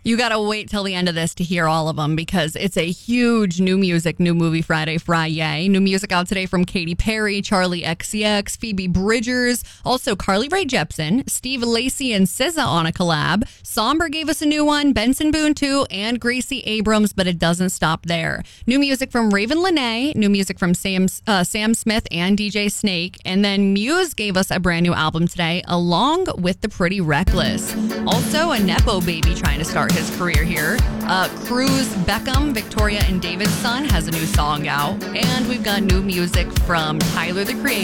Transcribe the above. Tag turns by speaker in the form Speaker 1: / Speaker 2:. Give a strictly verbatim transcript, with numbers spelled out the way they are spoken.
Speaker 1: You got to wait till the end of this to hear all of them because it's a huge new music, new movie Friday, Friday. New music out today from Katy Perry, Charlie X C X, Phoebe Bridgers, also Carly Rae Jepsen, Steve Lacy and S Z A on a collab. Somber gave us a new one, Benson Boone too, and Gracie Abrams, but it doesn't stop there. New music from Raven Lenae, new music from Sam, uh, Sam Smith and D J Snake, and then Muse gave us a brand new album today, along with The Pretty Reckless. Also, a Nepo baby trying to start his career here. Uh, Cruz Beckham, Victoria and David's son, has a new song out. And we've got new music from Tyler, the Creator.